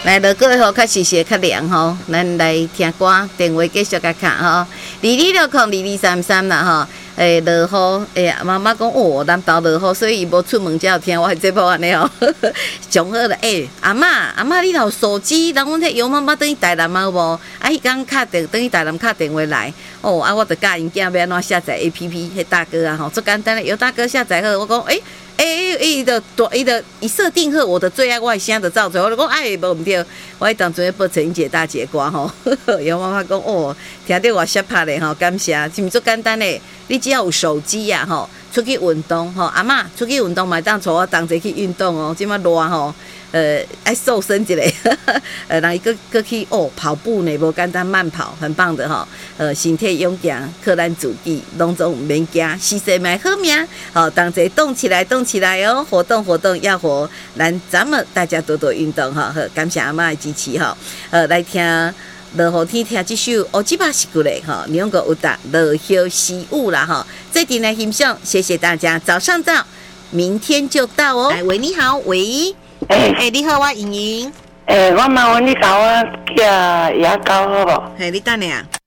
来落过后确实是较凉吼，咱来听歌，电话继续甲卡吼，22602233啦吼。落雨，妈妈讲哦，南投落雨，所以伊无出门才有听我的节目安尼哦，上好啦。阿嬷，你有手机，人阮迄杨妈妈等于台南有无？啊，伊刚敲电，等于台南敲电话来，哦，啊，我著教因囝要安怎下载 APP，迄大哥啊吼，最简单的，由大哥下载好，我讲伊设定好我的最爱，我的声就走出来，我就讲无毋对，我当阵播陈姐大姐歌吼，杨妈妈讲哦，听到我写拍咧吼，感谢，是毋最简单的？你只要有手机呀吼，出去运动吼，阿嬷出去运动嘛，当带我同齐去运动哦，即马热吼，爱瘦身一下，人伊搁去跑步呢，无简单慢跑，很棒的吼，身体勇健，靠咱自己，拢总免惊，牺牲买好命，好，同齐动起来哦，活动要活，咱们大家多多运动哈，好，感谢阿嬷的支持哈，来听。落雨天听这首乌鸡巴是过来哈，你用个有打落叶习武啦哈，这点来欣赏，谢谢大家，早上到，明天就到哦。来，喂，你好，喂，你好，我莹莹， 我麻烦你甲我寄牙膏好不？ 你等下。